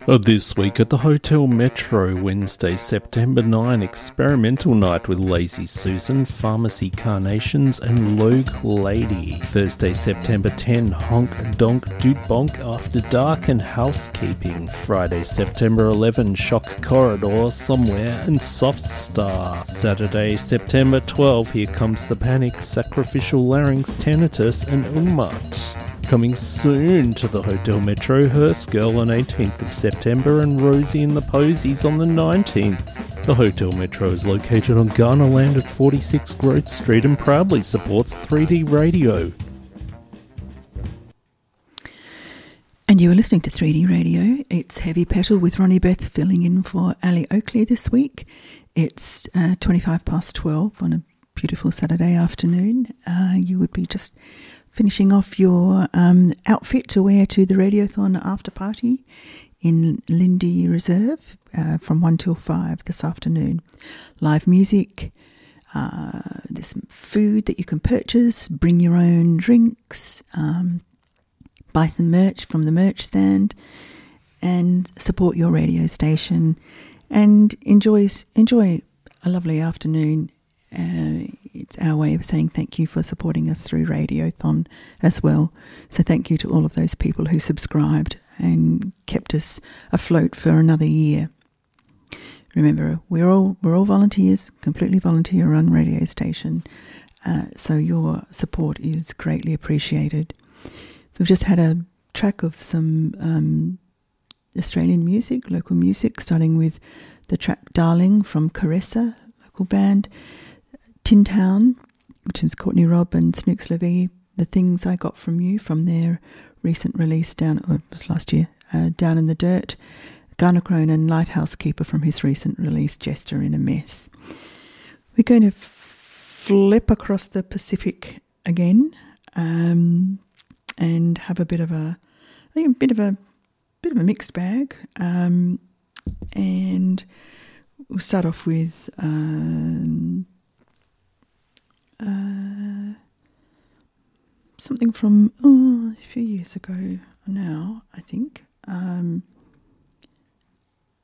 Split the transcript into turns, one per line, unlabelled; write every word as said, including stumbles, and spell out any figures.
Uh, This week at the Hotel Metro, Wednesday, September ninth, Experimental Night with Lazy Susan, Pharmacy Carnations and Logue Lady. Thursday, September tenth, Honk Donk Doot Bonk After Dark and Housekeeping. Friday, September eleventh, Shock Corridor, Somewhere and Soft Star. Saturday, September twelfth, Here Comes the Panic, Sacrificial Larynx, Tinnitus and Ummat. Coming soon to the Hotel Metro, Hearst Girl on eighteenth of September and Rosie and the Posies on the nineteenth. The Hotel Metro is located on Garnerland at forty-six Grove Street and proudly supports three D Radio.
And you are listening to three D Radio. It's Heavy Petal with Ronnie Beth filling in for Ali Oakley this week. It's uh, twenty-five past twelve on a beautiful Saturday afternoon. Uh, you would be just finishing off your um, outfit to wear to the Radiothon after party in Lindy Reserve uh, from one till five this afternoon. Live music, uh, there's some food that you can purchase, bring your own drinks, um, buy some merch from the merch stand and support your radio station and enjoy, enjoy a lovely afternoon. Uh, it's our way of saying thank you for supporting us through Radiothon as well. So thank you to all of those people who subscribed and kept us afloat for another year. Remember, we're all we're all volunteers, completely volunteer-run radio station. Uh, so your support is greatly appreciated. We've just had a track of some um, Australian music, local music, starting with the track "Darling" from Caressa, local band. Tin Town, which is Courtney Robb and Snooks Levy, The Things I Got From You, from their recent release down, or it was last year, uh, Down in the Dirt. Garner Crone and Lighthouse Keeper from his recent release, Jester in a Mess. We're going to f- flip across the Pacific again um, and have a bit of a, I think a bit of a bit of a mixed bag, um, and we'll start off with. Um, Uh, something from oh, a few years ago now, I think. Um,